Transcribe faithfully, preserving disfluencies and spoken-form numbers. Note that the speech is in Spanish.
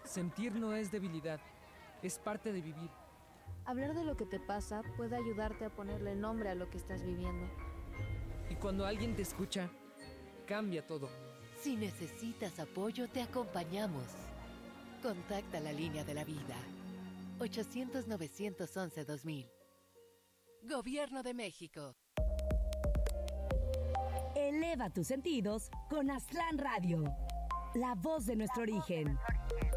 Sentir no es debilidad, es parte de vivir. Hablar de lo que te pasa puede ayudarte a ponerle nombre a lo que estás viviendo. Y cuando alguien te escucha, cambia todo. Si necesitas apoyo, te acompañamos. Contacta la línea de la vida. ochocientos, novecientos once, dos mil. Gobierno de México. Eleva tus sentidos con Aztlán Radio, la voz de nuestro origen.